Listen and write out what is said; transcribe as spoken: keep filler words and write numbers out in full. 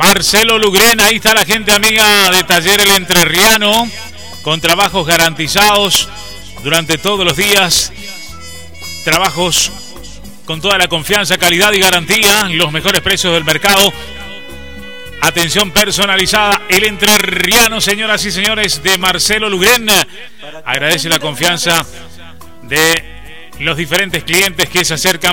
Marcelo Lugren, ahí está la gente amiga de Taller El Entrerriano, con trabajos garantizados durante todos los días, trabajos con toda la confianza, calidad y garantía, los mejores precios del mercado, atención personalizada. El Entrerriano, señoras y señores, de Marcelo Lugren, agradece la confianza de los diferentes clientes que se acercan